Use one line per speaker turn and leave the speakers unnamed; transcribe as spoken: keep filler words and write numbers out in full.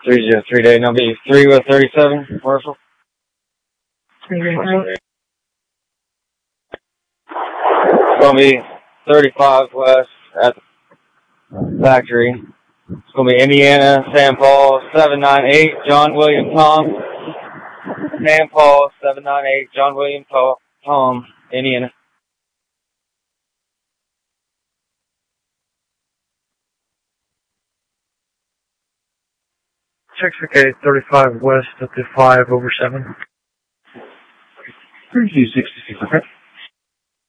three zero three day, number three with thirty-seven, commercial. It's going to be thirty-five west at the factory. It's going to be Indiana, Saint Paul, seven nine eight, John William Tom. Saint Paul, seven nine eight, John William Tom, Indiana.
six okay, thirty-five west at the five over seven.
three two sixty-six, okay.